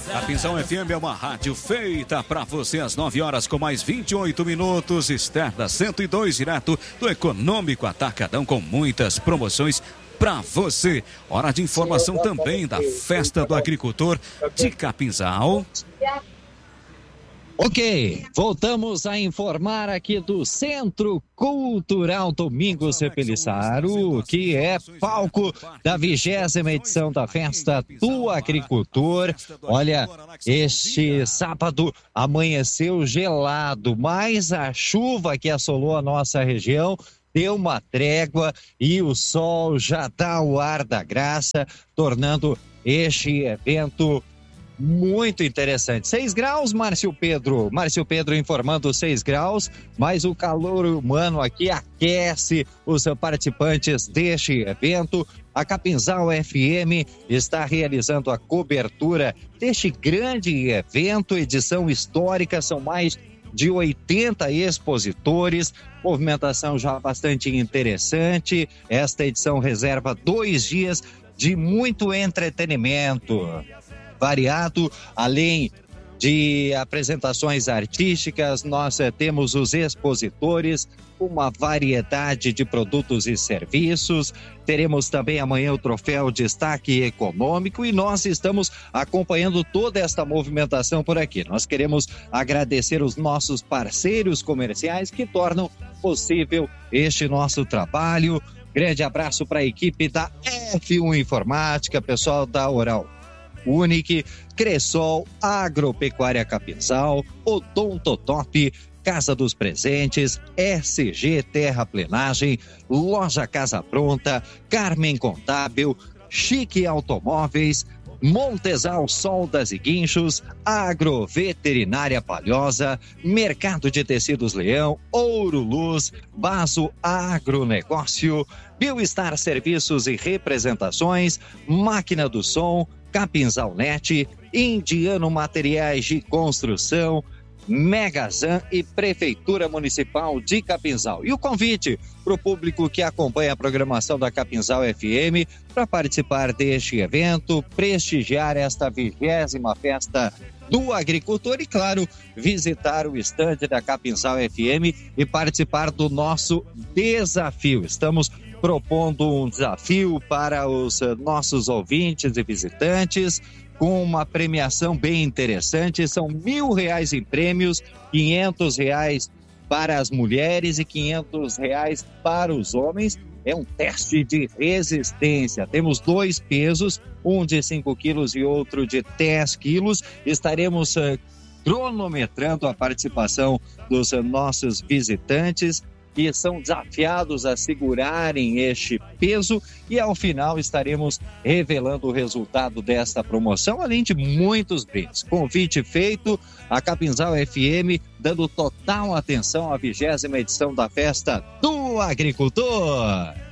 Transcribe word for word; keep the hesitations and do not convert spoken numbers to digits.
Capinzal F M é uma rádio feita para você às nove horas com mais vinte e oito minutos, externa cento e dois, direto do Econômico Atacadão, com muitas promoções para você. Hora de informação também da Festa do Agricultor de Capinzal. Ok, voltamos a informar aqui do Centro Cultural Domingos Repelissaro, que é palco da vigésima edição da Festa do Agricultor. Olha, este sábado amanheceu gelado, mas a chuva que assolou a nossa região deu uma trégua e o sol já dá o ar da graça, tornando este evento muito interessante. seis graus, Márcio Pedro. Márcio Pedro informando seis graus, mas o calor humano aqui aquece os participantes deste evento. A Capinzal F M está realizando a cobertura deste grande evento, edição histórica, são mais de oitenta expositores, movimentação já bastante interessante. Esta edição reserva dois dias de muito entretenimento variado, além de apresentações artísticas. Nós eh, temos os expositores, uma variedade de produtos e serviços. Teremos também amanhã o troféu Destaque Econômico e nós estamos acompanhando toda esta movimentação por aqui. Nós queremos agradecer os nossos parceiros comerciais que tornam possível este nosso trabalho. Grande abraço para a equipe da F um Informática, pessoal da Oral Unique, Cressol, Agropecuária Capinzal, Odontotop, Casa dos Presentes, S G Terraplenagem, Loja Casa Pronta, Carmen Contábil, Chique Automóveis, Montesal Soldas e Guinchos, Agroveterinária Palhosa, Mercado de Tecidos Leão, Ouro Luz, Baso Agronegócio, Bioestar Serviços e Representações, Máquina do Som, Capinzal Net, Indiano Materiais de Construção, Megazan e Prefeitura Municipal de Capinzal. E o convite para o público que acompanha a programação da Capinzal F M para participar deste evento, prestigiar esta vigésima festa do agricultor e, claro, visitar o estande da Capinzal F M e participar do nosso desafio. Estamos propondo um desafio para os nossos ouvintes e visitantes, com uma premiação bem interessante. São mil reais em prêmios, quinhentos reais para as mulheres e quinhentos reais para os homens. É um teste de resistência. Temos dois pesos, um de cinco quilos e outro de dez quilos. Estaremos uh, cronometrando a participação dos uh, nossos visitantes, que são desafiados a segurarem este peso, e ao final estaremos revelando o resultado desta promoção, além de muitos brindes. Convite feito, a Capinzal F M dando total atenção à vigésima edição da Festa do Agricultor.